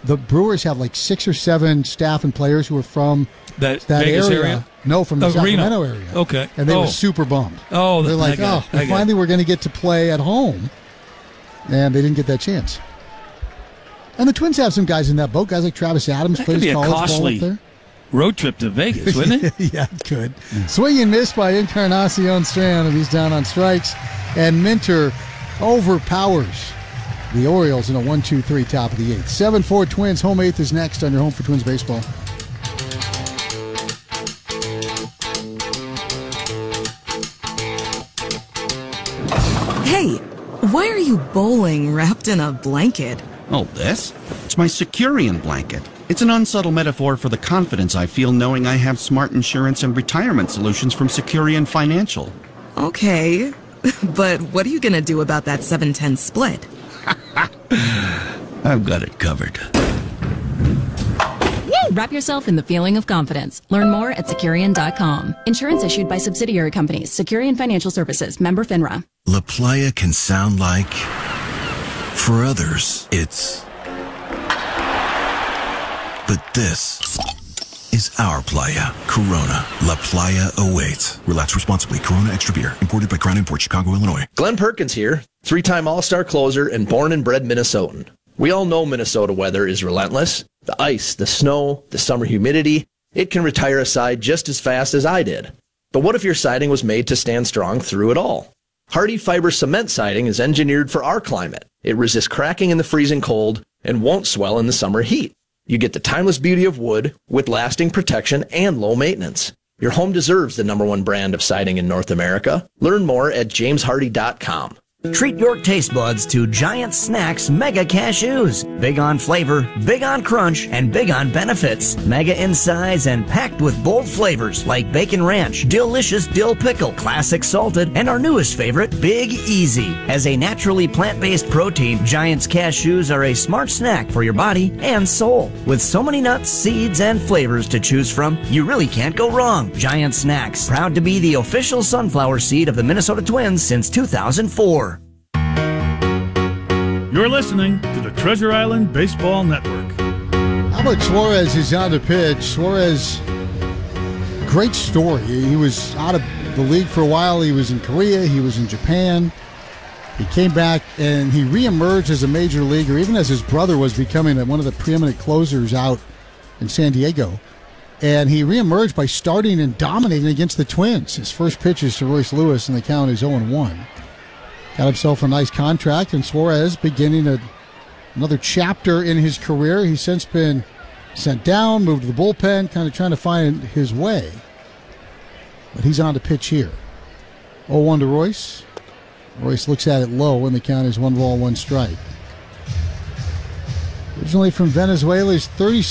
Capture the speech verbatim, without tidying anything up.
the Brewers have like six or seven staff and players who are from that, that Vegas area. area. No, from the oh, Sacramento Reno. area. Okay, and they oh. were super bummed. Oh, they're like, oh, we finally we're going to get to play at home, and they didn't get that chance. And the Twins have some guys in that boat. Guys like Travis Adams that played could his be a college costly ball up there. Road trip to Vegas, wouldn't it? Yeah, it could. Mm. Swing and miss by Encarnacion Strand, and he's down on strikes. And Minter overpowers the Orioles in a one two three top of the eighth. seven four Twins. Home eighth is next on your Home for Twins baseball. Hey, why are you bowling wrapped in a blanket? Oh, this? It's my Securian blanket. It's an unsubtle metaphor for the confidence I feel knowing I have smart insurance and retirement solutions from Securian Financial. Okay, but what are you going to do about that seven ten split? I've got it covered. Wrap yourself in the feeling of confidence. Learn more at Securian dot com. Insurance issued by subsidiary companies. Securian Financial Services. Member FINRA. La Playa can sound like... For others, it's... But this is our playa. Corona. La Playa awaits. Relax responsibly. Corona Extra Beer. Imported by Crown Imports, Chicago, Illinois. Glenn Perkins here. Three-time All-Star closer and born and bred Minnesotan. We all know Minnesota weather is relentless. The ice, the snow, the summer humidity, it can retire a side just as fast as I did. But what if your siding was made to stand strong through it all? Hardy Fiber Cement Siding is engineered for our climate. It resists cracking in the freezing cold and won't swell in the summer heat. You get the timeless beauty of wood with lasting protection and low maintenance. Your home deserves the number one brand of siding in North America. Learn more at james hardy dot com. Treat your taste buds to Giant Snacks Mega Cashews. Big on flavor, big on crunch, and big on benefits. Mega in size and packed with bold flavors like Bacon Ranch, Delicious Dill Pickle, Classic Salted, and our newest favorite, Big Easy. As a naturally plant-based protein, Giant's Cashews are a smart snack for your body and soul. With so many nuts, seeds, and flavors to choose from, you really can't go wrong. Giant Snacks, proud to be the official sunflower seed of the Minnesota Twins since two thousand four. You're listening to the Treasure Island Baseball Network. How about Suarez is on the pitch? Suarez, great story. He was out of the league for a while. He was in Korea. He was in Japan. He came back and he reemerged as a major leaguer, even as his brother was becoming one of the preeminent closers out in San Diego. And he reemerged by starting and dominating against the Twins. His first pitch is to Royce Lewis, and the count is oh and one. Got himself a nice contract, and Suarez beginning a, another chapter in his career. He's since been sent down, moved to the bullpen, kind of trying to find his way. But he's on the pitch here. oh one to Royce. Royce looks at it low, and the count is one ball, one strike. Originally from Venezuela, he's thirty.